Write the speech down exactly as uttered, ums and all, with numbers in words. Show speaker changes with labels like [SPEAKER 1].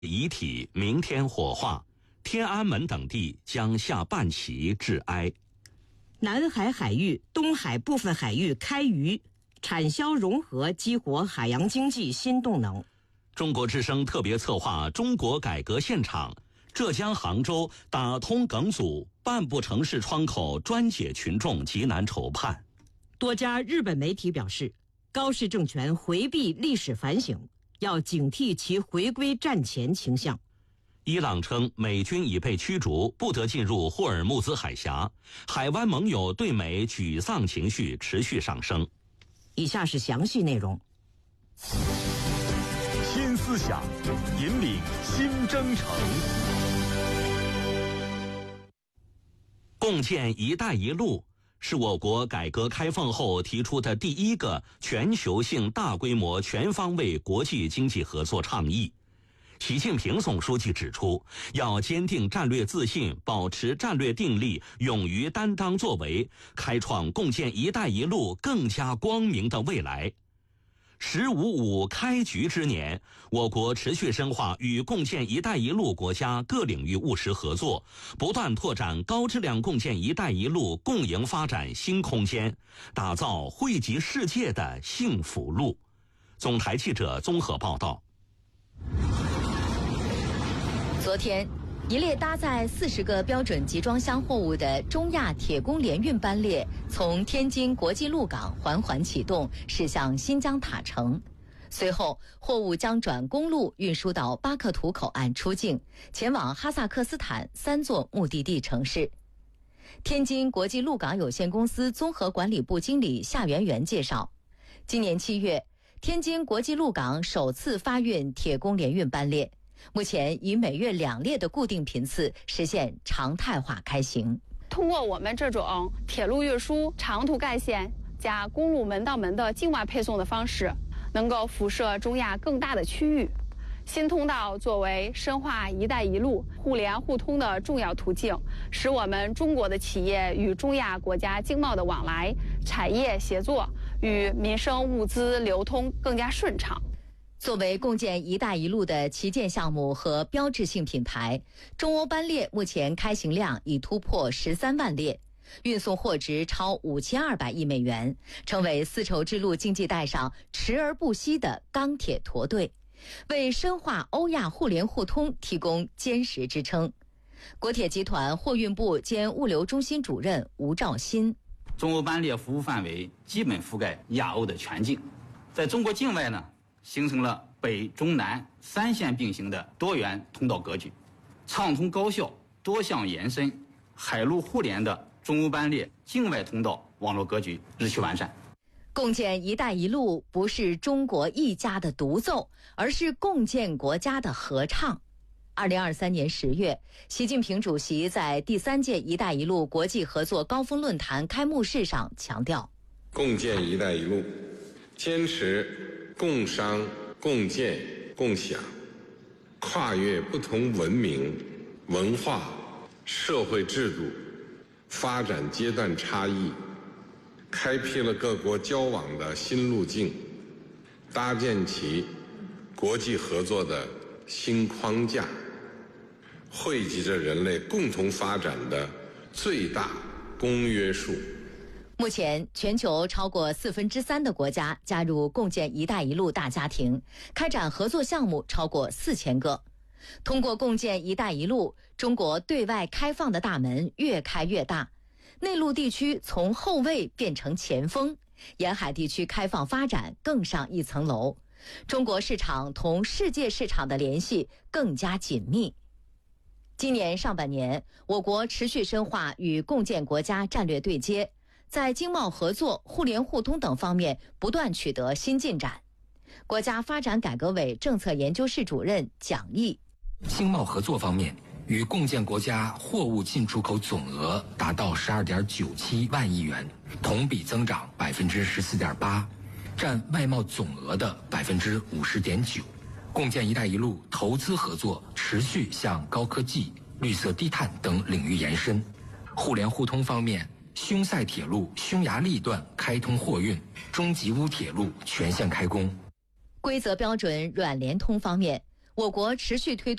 [SPEAKER 1] 遗体明天火化，天安门等地将下半旗致哀。
[SPEAKER 2] 南海海域、东海部分海域开渔，产销融合激活海洋经济新动能。
[SPEAKER 1] 中国之声特别策划中国改革现场，浙江杭州打通梗阻，半部城市窗口专解群众急难愁盼。
[SPEAKER 2] 多家日本媒体表示，高市政权回避历史反省，要警惕其回归战前倾向。
[SPEAKER 1] 伊朗称美军已被驱逐，不得进入霍尔木兹海峡。海湾盟友对美沮丧情绪持续上升。
[SPEAKER 2] 以下是详细内容。
[SPEAKER 3] 新思想，引领新征程。
[SPEAKER 1] 共建“一带一路”是我国改革开放后提出的第一个全球性大规模全方位国际经济合作倡议。习近平总书记指出，要坚定战略自信，保持战略定力，勇于担当作为，开创共建“一带一路”更加光明的未来。十五五开局之年，我国持续深化与共建“一带一路”国家各领域务实合作，不断拓展高质量共建“一带一路”共赢发展新空间，打造惠及世界的幸福路。总台记者综合报道。
[SPEAKER 4] 昨天，一列搭载四十个标准集装箱货物的中亚铁工联运班列从天津国际陆港缓缓启动，驶向新疆塔城。随后，货物将转公路运输到巴克图口岸出境，前往哈萨克斯坦三座目的地城市。天津国际陆港有限公司综合管理部经理夏元元介绍，今年七月，天津国际陆港首次发运铁工联运班列。目前以每月两列的固定频次实现常态化开行。
[SPEAKER 5] 通过我们这种铁路运输、长途干线加公路门到门的境外配送的方式，能够辐射中亚更大的区域。新通道作为深化“一带一路”互联互通的重要途径，使我们中国的企业与中亚国家经贸的往来、产业协作与民生物资流通更加顺畅。
[SPEAKER 4] 作为共建“一带一路”的旗舰项目和标志性品牌，中欧班列目前开行量已突破十三万列，运送货值超五千二百亿美元，成为丝绸之路经济带上驰而不息的钢铁驼队，为深化欧亚互联互通提供坚实支撑。国铁集团货运部兼物流中心主任吴兆新：
[SPEAKER 6] 中欧班列服务范围基本覆盖亚欧的全境，在中国境外呢，形成了北中南三线并行的多元通道格局，畅通高效、多项延伸、海陆互联的中欧班列境外通道网络格局日趋完善。
[SPEAKER 4] 共建“一带一路”不是中国一家的独奏，而是共建国家的合唱。二零二三年十月，习近平主席在第三届“一带一路”国际合作高峰论坛开幕式上强调，
[SPEAKER 7] 共建“一带一路”，坚持共商、共建、共享，跨越不同文明、文化、社会制度、发展阶段差异，开辟了各国交往的新路径，搭建起国际合作的新框架，汇集着人类共同发展的最大公约数。
[SPEAKER 4] 目前，全球超过四分之三的国家加入共建“一带一路”大家庭，开展合作项目超过四千个。通过共建“一带一路”，中国对外开放的大门越开越大，内陆地区从后卫变成前锋，沿海地区开放发展更上一层楼，中国市场同世界市场的联系更加紧密。今年上半年，我国持续深化与共建国家战略对接，在经贸合作、互联互通等方面不断取得新进展。国家发展改革委政策研究室主任蒋毅：
[SPEAKER 8] 经贸合作方面，与共建国家货物进出口总额达到十二点九七万亿元，同比增长百分之十四点八，占外贸总额的百分之五十点九。共建“一带一路”投资合作持续向高科技、绿色低碳等领域延伸。互联互通方面，匈塞铁路匈牙利段开通货运，中吉乌铁路全线开工。
[SPEAKER 4] 规则标准软联通方面， 我国持续推动